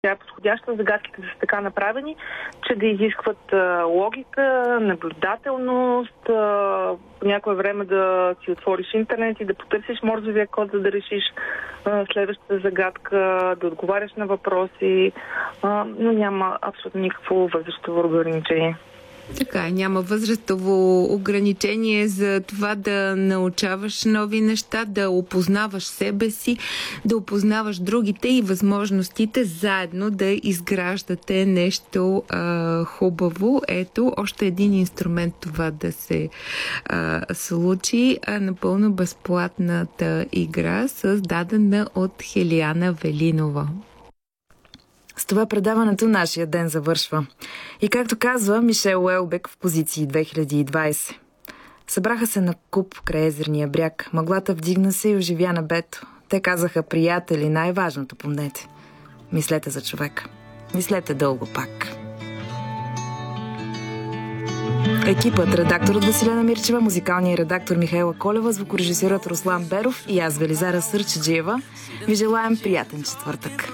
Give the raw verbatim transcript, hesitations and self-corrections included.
Тя е подходяща, загадките са така направени, че да изискват а, логика, наблюдателност, а, по някое време да си отвориш интернет и да потърсиш морзовия код, за да решиш а, следващата загадка, да отговаряш на въпроси, а, но няма абсолютно никакво възрастово ограничение. Така, няма възрастово ограничение за това да научаваш нови неща, да опознаваш себе си, да опознаваш другите и възможностите заедно да изграждате нещо а, хубаво. Ето, още един инструмент това да се а, случи. А, напълно безплатната игра, създадена от Хелияна Велинова. С това предаването нашия ден завършва. И както казва Мишел Уелбек в Позиции две хиляди и двадесет. Събраха се на куп край езерния бряг. Мъглата вдигна се и оживя небето. Те казаха: приятели, най-важното помнете. Мислете за човека. Мислете дълго пак. Екипът, редакторът Василена Мирчева, музикалният редактор Михайла Колева, звукорежисерът Руслан Беров и аз, Велизара Сърчеджиева, ви желаем приятен четвъртък.